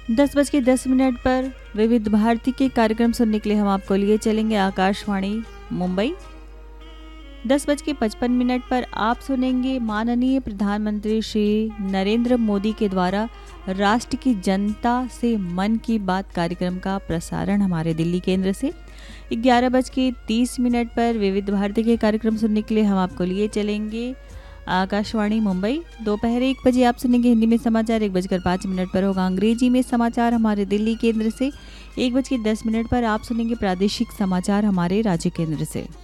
10:10 पर विविध भारती के कार्यक्रम सुनने के लिए हम आपको लिए चलेंगे आकाशवाणी मुंबई। 10:55 पर आप सुनेंगे माननीय प्रधानमंत्री श्री नरेंद्र मोदी के द्वारा राष्ट्र की जनता से मन की बात कार्यक्रम का प्रसारण हमारे दिल्ली केंद्र से। 11:30 पर विविध भारती के कार्यक्रम सुनने के लिए हम आपको लिए चलेंगे आकाशवाणी मुंबई। दोपहर 1 बजे आप सुनेंगे हिंदी में समाचार। 1:05 पर होगा अंग्रेजी में समाचार हमारे दिल्ली केंद्र से। 1:10 पर आप सुनेंगे प्रादेशिक समाचार हमारे राज्य केंद्र से।